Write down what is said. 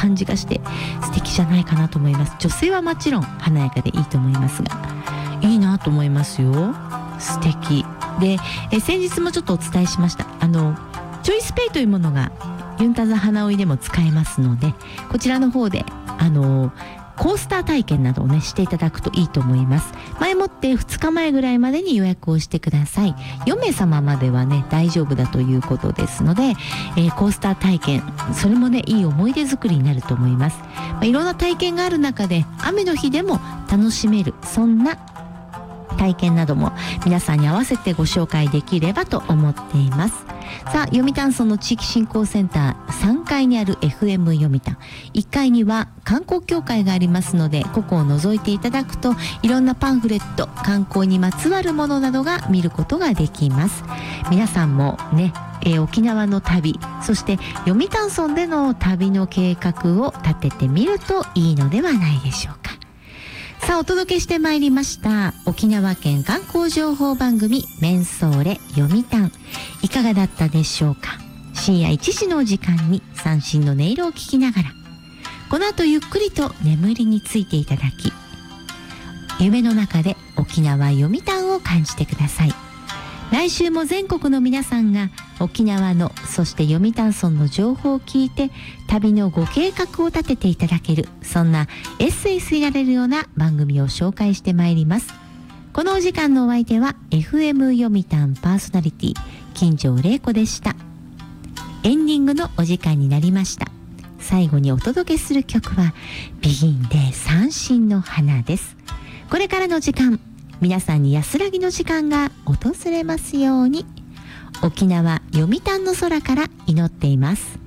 感じがして素敵じゃないかなと思います。女性はもちろん華やかでいいと思いますが、いいなと思いますよ。素敵で、先日もちょっとお伝えしました。チョイスペイというものがユンタザ花追いでも使えますので、こちらの方でコースター体験などをねしていただくといいと思います。前もって2日前ぐらいまでに予約をしてください。4名様まではね大丈夫だということですので、コースター体験、それもねいい思い出作りになると思います。いろんな体験がある中で雨の日でも楽しめる、そんな体験なども皆さんに合わせてご紹介できればと思っています。さあ、読谷村の地域振興センター3階にある FM 読谷、1階には観光協会がありますので、ここを覗いていただくといろんなパンフレット、観光にまつわるものなどが見ることができます。皆さんもね、沖縄の旅、そして読谷村での旅の計画を立ててみるといいのではないでしょうか。さあ、お届けしてまいりました沖縄県観光情報番組メンソーレ読谷、いかがだったでしょうか。深夜1時の時間に三振の音色を聞きながら、この後ゆっくりと眠りについていただき、夢の中で沖縄読谷を感じてください。来週も全国の皆さんが沖縄の、そして読谷村の情報を聞いて旅のご計画を立てていただける、そんなエッセンスになれるような番組を紹介してまいります。このお時間のお相手は FM 読谷パーソナリティ金城玲子でした。エンディングのお時間になりました。最後にお届けする曲はビギンで三振の花です。これからの時間、皆さんに安らぎの時間が訪れますように。沖縄読谷の空から祈っています。